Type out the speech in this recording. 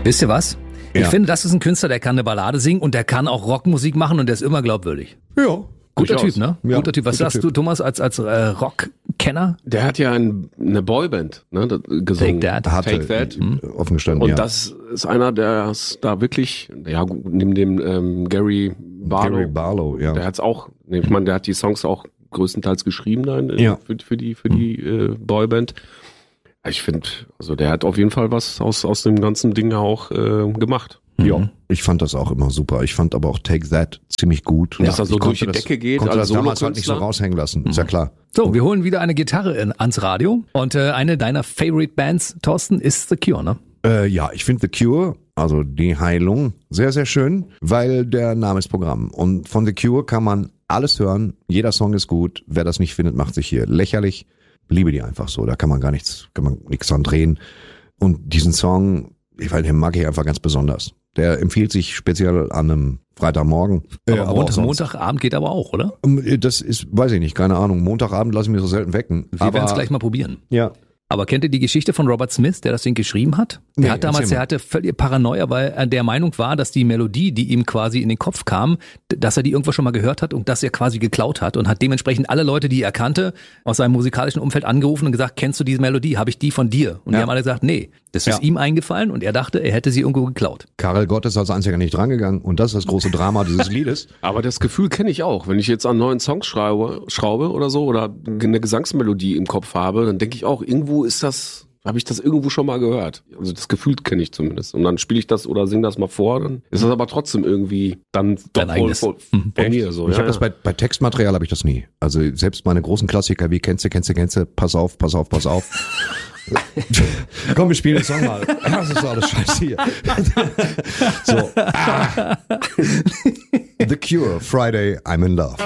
Wisst ihr was? Ich Ja. finde, das ist ein Künstler, der kann eine Ballade singen und der kann auch Rockmusik machen und der ist immer glaubwürdig. Ja. Guter durchaus. Typ, ne? Ja, Guter Typ. Was guter sagst du, Thomas, als Rockkenner? Der hat ja eine Boyband gesungen. Take That. Hatte Take That. offen gestanden, Und ja. das ist einer, der es da wirklich, ja, gut, neben dem Gary Barlow. Gary Barlow, ja. Der hat's auch, ich meine, der hat die Songs auch größtenteils geschrieben dann Ja. für die Boyband. Ich finde, also der hat auf jeden Fall was aus dem ganzen Ding auch gemacht. Ja, ich fand das auch immer super. Ich fand aber auch Take That ziemlich gut. Und dass er so Ich durch konnte die Decke geht konnte als das damals halt nicht so Solokünstler. raushängen lassen, ist ja klar. So, wir holen wieder eine Gitarre ans Radio und eine deiner Favorite Bands, Thorsten, ist The Cure, ne? Ja, ich finde The Cure, also die Heilung, sehr, sehr schön, weil der Name ist Programm. Und von The Cure kann man alles hören, jeder Song ist gut. Wer das nicht findet, macht sich hier lächerlich. Liebe die einfach so, da kann man nichts dran drehen. Und diesen Song, den mag ich einfach ganz besonders. Der empfiehlt sich speziell an einem Freitagmorgen. Aber auch sonst. Montagabend geht aber auch, oder? Das ist, weiß ich nicht, keine Ahnung. Montagabend lasse ich mich so selten wecken. Wir werden es gleich mal probieren. Ja. Aber kennt ihr die Geschichte von Robert Smith, der das Ding geschrieben hat? Der Nee, hat damals, erzähl mal. er hatte völlig Paranoia, weil er der Meinung war, dass die Melodie, die ihm quasi in den Kopf kam, dass er die irgendwo schon mal gehört hat und dass er quasi geklaut hat und hat dementsprechend alle Leute, die er kannte, aus seinem musikalischen Umfeld angerufen und gesagt, kennst du diese Melodie? Habe ich die von dir? Und die haben alle gesagt, nee, das ist ihm eingefallen und er dachte, er hätte sie irgendwo geklaut. Karel Gott ist als einziger nicht drangegangen und das ist das große Drama dieses Liedes. Aber das Gefühl kenne ich auch. Wenn ich jetzt an neuen Songs schraube oder so oder eine Gesangsmelodie im Kopf habe, dann denke ich auch, irgendwo habe ich das irgendwo schon mal gehört. Also das Gefühl kenne ich zumindest. Und dann spiele ich das oder singe das mal vor, dann ist das aber trotzdem irgendwie dann Dein eigenes. von mir so. Ich Ja, habe das bei Textmaterial habe ich das nie. Also selbst meine großen Klassiker wie kennst du, pass auf. Komm, wir spielen den Song mal. Das ist doch alles scheiße hier. So. The Cure, Friday, I'm in Love.